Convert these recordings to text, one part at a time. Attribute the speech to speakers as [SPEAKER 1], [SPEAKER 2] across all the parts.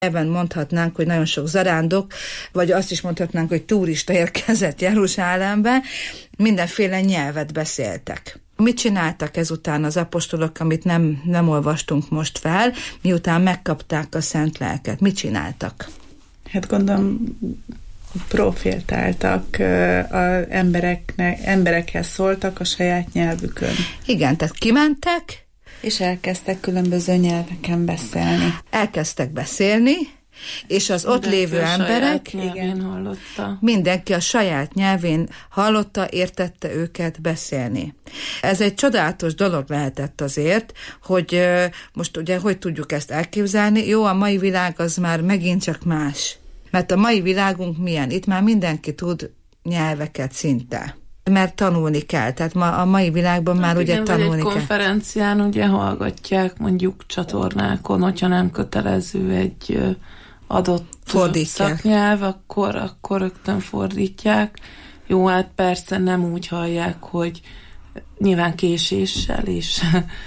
[SPEAKER 1] Ebben mondhatnánk, hogy nagyon sok zarándok, vagy azt is mondhatnánk, hogy turista érkezett Jeruzsálembe, mindenféle nyelvet beszéltek. Mit csináltak ezután az apostolok, amit nem olvastunk most fel, miután megkapták a szent lelket? Mit csináltak?
[SPEAKER 2] Gondolom profétáltak, emberekhez szóltak a saját nyelvükön.
[SPEAKER 1] Igen, tehát kimentek,
[SPEAKER 2] és elkezdtek különböző nyelveken beszélni.
[SPEAKER 1] Elkezdtek beszélni, és az ott lévő emberek, mindenki a saját nyelvén hallotta, értette őket beszélni. Ez egy csodálatos dolog lehetett azért, hogy most ugye hogy tudjuk ezt elképzelni? Jó, a mai világ az már megint csak más. Mert a mai világunk milyen? Itt már mindenki tud nyelveket szinte. Mert tanulni kell. Tehát a mai világban már ugye
[SPEAKER 3] igen,
[SPEAKER 1] tanulni kell.
[SPEAKER 3] Egy konferencián ugye hallgatják mondjuk csatornákon, hogyha nem kötelező egy adott szaknyelv, akkor rögtön fordítják. Jó, hát persze nem úgy hallják, hogy nyilván késéssel, és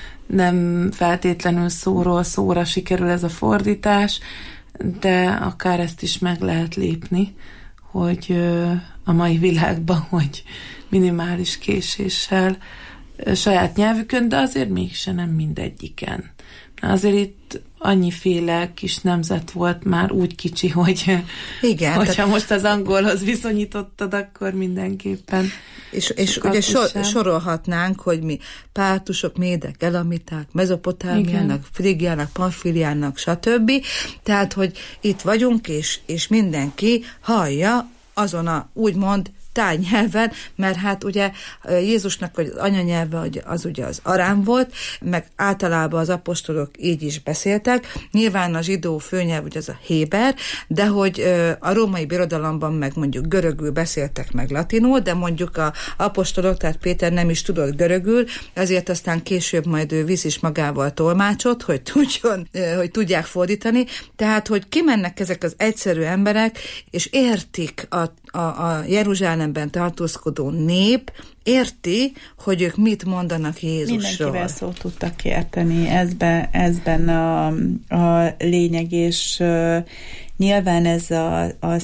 [SPEAKER 3] nem feltétlenül szóról szóra sikerül ez a fordítás, de akár ezt is meg lehet lépni, hogy a mai világban, hogy minimális késéssel saját nyelvükön, de azért mégse nem mindegyiken. Azért itt annyiféle kis nemzet volt már úgy kicsi, hogy
[SPEAKER 1] igen,
[SPEAKER 3] hogyha most az angolhoz viszonyítottad, akkor mindenképpen.
[SPEAKER 1] És ugye sorolhatnánk, hogy mi pártusok, médek, elamiták, Mezopotámiának, Frigiának, Pamfiliának, stb. Tehát, hogy itt vagyunk, és mindenki hallja azon a úgymond tájnyelven, mert hát ugye Jézusnak az anyanyelve az ugye az arám volt, meg általában az apostolok így is beszéltek, nyilván a zsidó főnyelv ugye az a héber, de hogy a római birodalomban meg mondjuk görögül beszéltek meg latinul, de mondjuk a apostolok, tehát Péter nem is tudott görögül, ezért aztán később majd ő visz is magával tolmácsot, hogy tudják fordítani, tehát hogy kimennek ezek az egyszerű emberek, és értik a Jeruzsálemben tartózkodó nép, érti, hogy ők mit mondanak Jézusról.
[SPEAKER 2] Mindenkivel szót tudtak érteni, ezben a lényeg, és nyilván ez a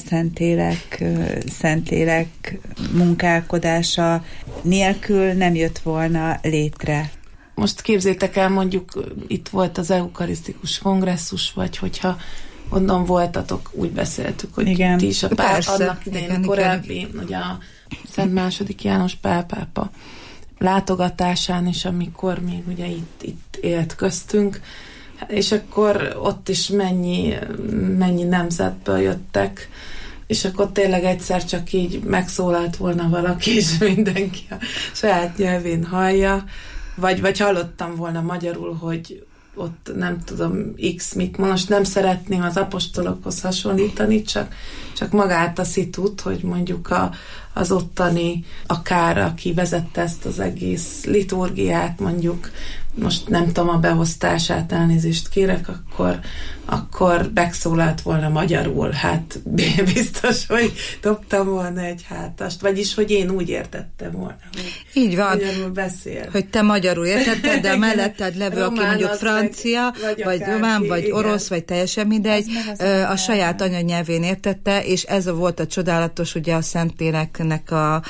[SPEAKER 2] Szentlélek munkálkodása nélkül nem jött volna létre.
[SPEAKER 3] Most képzétek el, mondjuk itt volt az eukarisztikus kongresszus, vagy hogyha onnan voltatok, úgy beszéltük, hogy
[SPEAKER 2] igen.
[SPEAKER 3] Ti is annak idején korábbi, ugye a Szent II. János Pál pápa látogatásán is, amikor még ugye itt élt köztünk, és akkor ott is mennyi nemzetből jöttek, és akkor tényleg egyszer csak így megszólalt volna valaki, és mindenki a saját nyelvén hallja, vagy hallottam volna magyarul, hogy ott nem tudom X mit, most nem szeretném az apostolokhoz hasonlítani, csak magát a szitut, hogy mondjuk az ottani, akár aki vezette ezt az egész liturgiát, mondjuk most nem tudom a beosztását, elnézést kérek, akkor megszólalt volna magyarul. Hát biztos, hogy dobtam volna egy hátast. Vagyis, hogy én úgy értettem volna, hogy
[SPEAKER 1] így van,
[SPEAKER 3] magyarul beszél.
[SPEAKER 1] Hogy te magyarul értetted, de a melletted levő, aki mondjuk francia, vagy román, vagy igen. Orosz, vagy teljesen mindegy, a saját anyanyelvén értette, és ez volt a csodálatos, ugye a Szentléleknek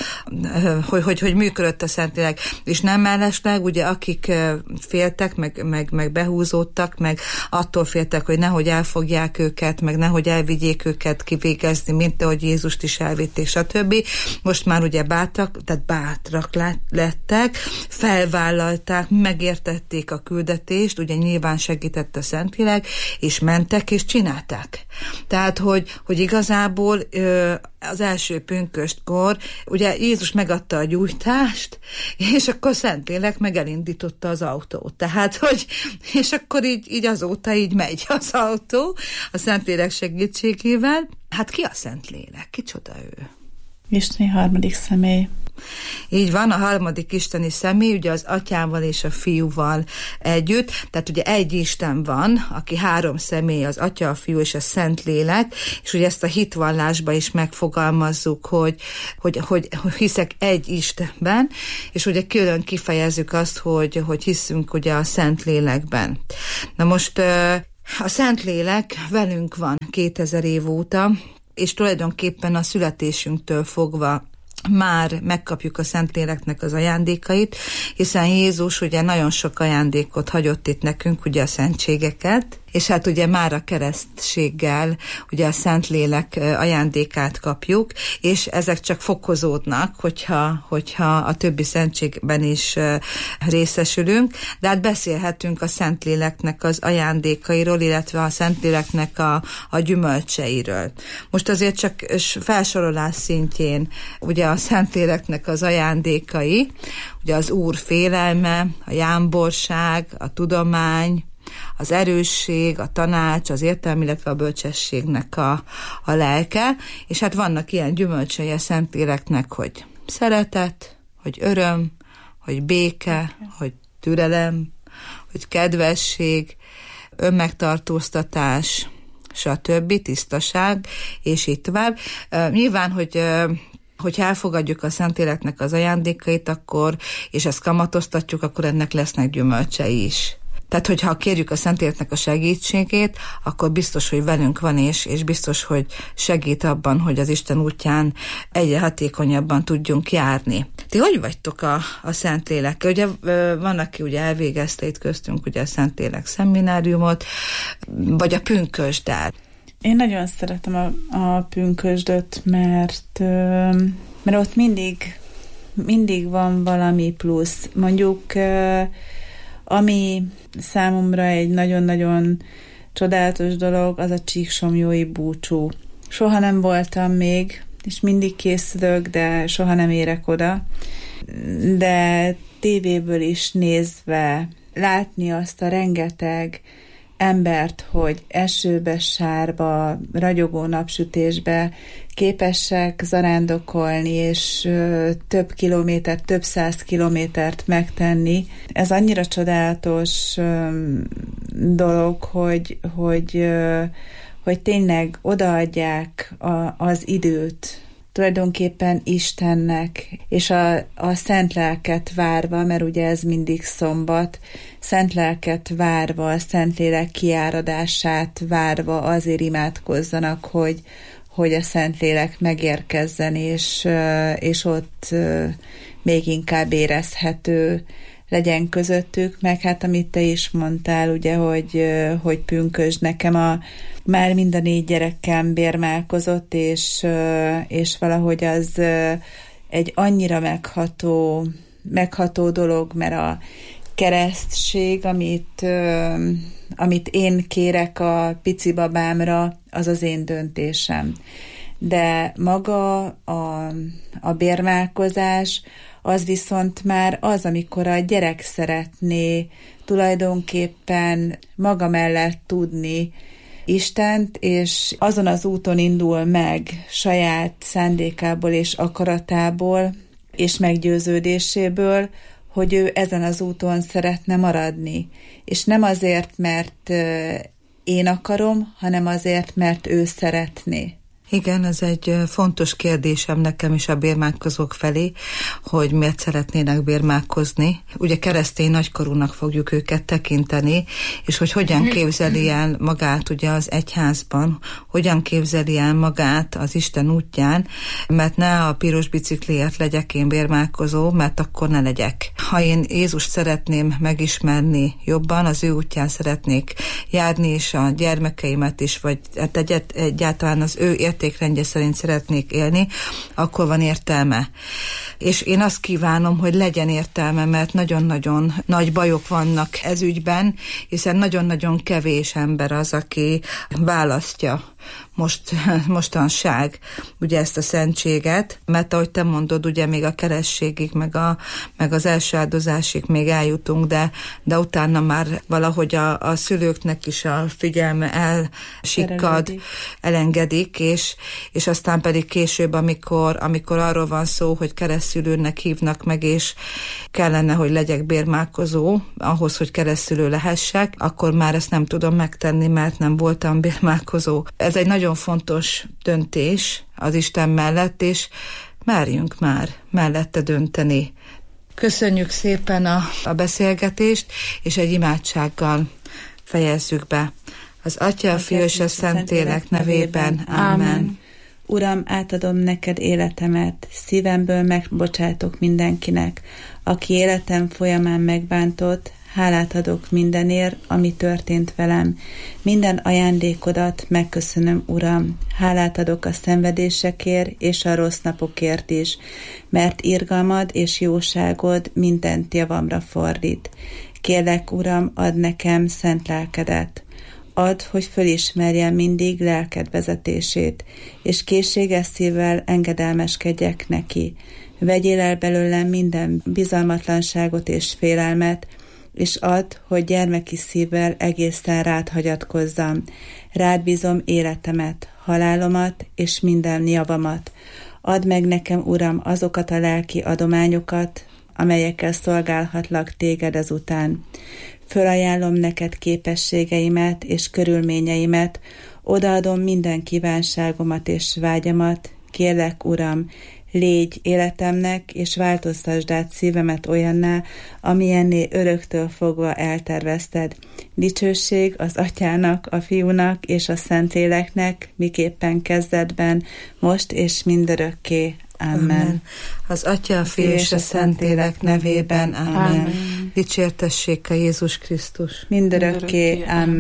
[SPEAKER 1] hogy működött a Szentlélek. És nem mellesleg, ugye akik féltek, meg behúzódtak, meg attól féltek, hogy nehogy elfogják őket, meg nehogy elvigyék őket kivégezni, mint ahogy Jézust is elvitték, stb. Most már ugye bátrak lettek, felvállalták, megértették a küldetést, ugye nyilván segített a Szentlélek, és mentek, és csinálták. Tehát, hogy igazából az első pünköstkor, ugye Jézus megadta a gyújtást, és akkor Szentlélek meg elindította az autót. Tehát, hogy, és akkor így azóta így megy az autó, a Szentlélek segítségével. Hát ki a Szentlélek? Kicsoda ő?
[SPEAKER 2] Isteni harmadik személy.
[SPEAKER 1] Így van, a harmadik isteni személy, ugye az atyával és a fiúval együtt, tehát ugye egy Isten van, aki három személy, az atya, a fiú és a Szentlélek, és ugye ezt a hitvallásba is megfogalmazzuk, hogy hiszek egy Istenben, és ugye külön kifejezzük azt, hogy hiszünk ugye a Szentlélekben. Na most A Szentlélek velünk van 2000 év óta, és tulajdonképpen a születésünktől fogva már megkapjuk a Szentléleknek az ajándékait, hiszen Jézus ugye nagyon sok ajándékot hagyott itt nekünk, ugye a szentségeket, és hát ugye már a keresztséggel ugye a Szentlélek ajándékát kapjuk, és ezek csak fokozódnak, hogyha a többi szentségben is részesülünk, de hát beszélhetünk a Szentléleknek az ajándékairól, illetve a Szentléleknek a gyümölcseiről. Most azért csak felsorolás szintjén ugye a Szentléleknek az ajándékai, ugye az Úr félelme, a jámborság, a tudomány, az erősség, a tanács, az értelem, illetve a bölcsességnek a lelke, és hát vannak ilyen gyümölcsei a Szentléleknek, hogy szeretet, hogy öröm, hogy béke, hogy türelem, hogy kedvesség, önmegtartóztatás, stb., tisztaság, és így tovább. Nyilván, hogy elfogadjuk a Szentléleknek az ajándékait, akkor, és ezt kamatoztatjuk, akkor ennek lesznek gyümölcsei is. Tehát, hogyha kérjük a Szentléleknek a segítségét, akkor biztos, hogy velünk van, és biztos, hogy segít abban, hogy az Isten útján egyre hatékonyabban tudjunk járni. Ti hogy vagytok a Szentlélekkel? Ugye van, aki ugye elvégezte itt köztünk ugye a Szentlélek szemináriumot, vagy a pünkösdát.
[SPEAKER 2] Én nagyon szeretem a pünkösdöt, mert ott mindig van valami plusz. Mondjuk ami számomra egy nagyon-nagyon csodálatos dolog, az a csíksomlyói búcsú. Soha nem voltam még, és mindig készülök, de soha nem érek oda. De tévéből is nézve látni azt a rengeteg embert, hogy esőbe, sárba, ragyogó napsütésbe képesek zarándokolni, és több kilométert, több 100 kilométert megtenni. Ez annyira csodálatos dolog, hogy tényleg odaadják az időt tulajdonképpen Istennek, és a szent lelket várva, mert ugye ez mindig szombat, szent lelket várva, a Szentlélek kiáradását várva azért imádkozzanak, hogy a Szentlélek megérkezzen, és ott még inkább érezhető legyen közöttük, meg hát amit te is mondtál, ugye, hogy pünkösd, nekem már mind a 4 gyerekem bérmálkozott, és valahogy az egy annyira megható dolog, mert a keresztség, amit én kérek a pici babámra, az az én döntésem. De maga a bérmálkozás, az viszont már az, amikor a gyerek szeretné tulajdonképpen maga mellett tudni Istent, és azon az úton indul meg saját szándékából és akaratából és meggyőződéséből, hogy ő ezen az úton szeretne maradni. És nem azért, mert én akarom, hanem azért, mert ő szeretné.
[SPEAKER 1] Igen, ez egy fontos kérdésem nekem is a bérmálkozók felé, hogy miért szeretnének bérmálkozni. Ugye keresztény nagykorúnak fogjuk őket tekinteni, és hogy hogyan képzeli el magát ugye az egyházban, hogyan képzeli el magát az Isten útján, mert ne a piros bicikliért legyek én bérmálkozó, mert akkor ne legyek. Ha én Jézust szeretném megismerni jobban, az ő útján szeretnék járni, és a gyermekeimet is, vagy egyáltalán az ő értékrendje szerint szeretnék élni, akkor van értelme. És én azt kívánom, hogy legyen értelme, mert nagyon-nagyon nagy bajok vannak ez ügyben, hiszen nagyon-nagyon kevés ember az, aki választja mostanság ugye ezt a szentséget, mert ahogy te mondod, ugye még a kerességig, meg az első áldozásig még eljutunk, de utána már valahogy a szülőknek is a figyelme elsikkad, elengedik, és aztán pedig később, amikor arról van szó, hogy keresztszülőnek hívnak meg, és kellene, hogy legyek bérmálkozó, ahhoz, hogy keresztszülő lehessek, akkor már ezt nem tudom megtenni, mert nem voltam bérmálkozó. Ez egy nagyon fontos döntés az Isten mellett, és merjünk már mellette dönteni. Köszönjük szépen a beszélgetést, és egy imádsággal fejezzük be. Az Atya, a Fiú és a Szentlélek nevében. Amen.
[SPEAKER 2] Uram, átadom neked életemet, szívemből megbocsátok mindenkinek, aki életem folyamán megbántott, hálát adok mindenért, ami történt velem. Minden ajándékodat megköszönöm, Uram. Hálát adok a szenvedésekért és a rossz napokért is, mert irgalmad és jóságod mindent javamra fordít. Kérlek, Uram, add nekem szent lelkedet. Add, hogy fölismerjem mindig lelked vezetését, és készséges szívvel engedelmeskedjek neki. Vegyél el belőlem minden bizalmatlanságot és félelmet, és add, hogy gyermeki szívvel egészen rád hagyatkozzam. Rád bízom életemet, halálomat és minden javamat. Add meg nekem, Uram, azokat a lelki adományokat, amelyekkel szolgálhatlak téged ezután. Fölajánlom neked képességeimet és körülményeimet, odaadom minden kívánságomat és vágyamat. Kérlek, Uram, légy életemnek, és változtasd át szívemet olyanná, amilyenné öröktől fogva eltervezted. Dicsőség az Atyának, a Fiúnak és a Szentléleknek, miképpen kezdetben, most és mindörökké. Amen.
[SPEAKER 1] Az Atya, a Fiú és a Szentlélek nevében. Amen. Dicsértessék a Jézus Krisztus.
[SPEAKER 2] Mindörökké. Amen.